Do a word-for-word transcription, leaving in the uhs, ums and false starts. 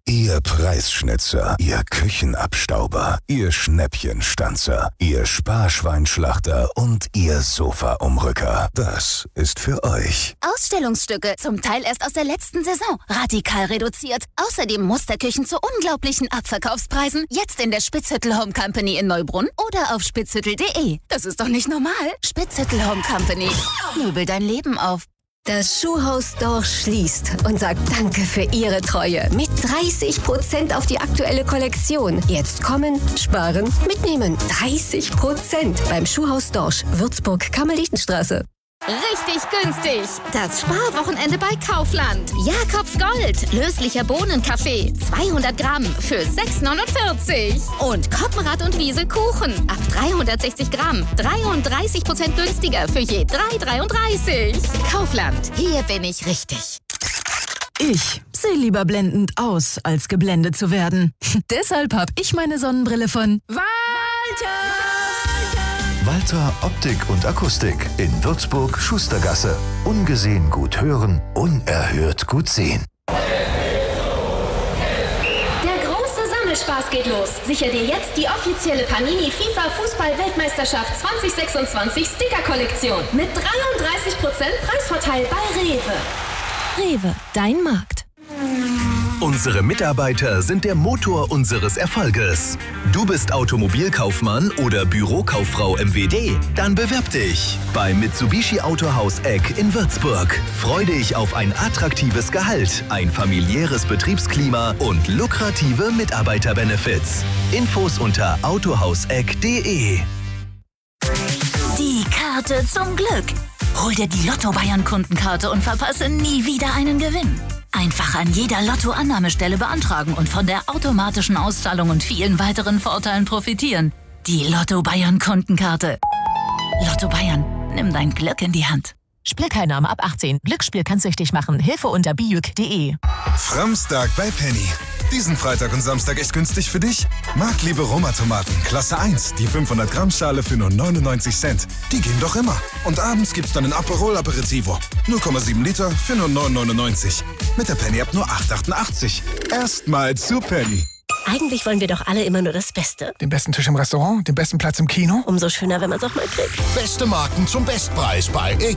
Ihr Preisschnitzer, Ihr Küchenabstauber, Ihr Schnäppchenstanzer, Ihr Sparschweinschlachter und Ihr Sofaumrücker. Das ist für euch. Ausstellungsstücke, zum Teil erst aus der letzten Saison. Radikal reduziert. Außerdem Musterküchen zu unglaublichen Abverkaufspreisen. Jetzt in der Spitzhüttel Home Company in Neubrunn oder auf spitzhüttel punkt de. Das ist doch nicht normal. Spitzhüttel Home Company. Möbel dein Leben auf. Das Schuhhaus Dorsch schließt und sagt Danke für Ihre Treue. Mit dreißig Prozent auf die aktuelle Kollektion. Jetzt kommen, sparen, mitnehmen. dreißig Prozent beim Schuhhaus Dorsch, Würzburg, Karmelitenstraße. Richtig günstig. Das Sparwochenende bei Kaufland. Jakobs Gold. Löslicher Bohnenkaffee. zweihundert Gramm für sechs neunundvierzig. Und Koppenrad und Wiesel Kuchen. Ab dreihundertsechzig Gramm. dreiunddreißig Prozent günstiger für je drei dreiunddreißig. Kaufland. Hier bin ich richtig. Ich sehe lieber blendend aus, als geblendet zu werden. Deshalb habe ich meine Sonnenbrille von Walter. Walter Optik und Akustik in Würzburg Schustergasse. Ungesehen gut hören, unerhört gut sehen. Der große Sammelspaß geht los. Sicher dir jetzt die offizielle Panini FIFA Fußball-Weltmeisterschaft zwanzig sechsundzwanzig Sticker-Kollektion mit dreiunddreißig Prozent Preisvorteil bei Rewe. Rewe, dein Markt. Unsere Mitarbeiter sind der Motor unseres Erfolges. Du bist Automobilkaufmann oder Bürokauffrau M W D? Dann bewirb dich beim Mitsubishi Autohaus Eck in Würzburg. Freu dich auf ein attraktives Gehalt, ein familiäres Betriebsklima und lukrative Mitarbeiterbenefits. Infos unter autohauseck punkt de. Die Karte zum Glück. Hol dir die Lotto-Bayern-Kundenkarte und verpasse nie wieder einen Gewinn. Einfach an jeder Lotto-Annahmestelle beantragen und von der automatischen Auszahlung und vielen weiteren Vorteilen profitieren. Die Lotto-Bayern-Kundenkarte. Lotto Bayern, nimm dein Glück in die Hand. Spielteilnahme ab achtzehn. Glücksspiel kann süchtig machen. Hilfe unter biuk punkt de. Framstag bei Penny. Diesen Freitag und Samstag echt günstig für dich? Marktliebe Roma-Tomaten, Klasse eins, die fünfhundert Gramm Schale für nur neunundneunzig Cent. Die gehen doch immer. Und abends gibt's dann ein Aperol Aperitivo. null Komma sieben Liter für nur neun neunundneunzig. Mit der Penny ab nur acht achtundachtzig. Erstmal zu Penny. Eigentlich wollen wir doch alle immer nur das Beste. Den besten Tisch im Restaurant, den besten Platz im Kino. Umso schöner, wenn man es auch mal kriegt. Beste Marken zum Bestpreis bei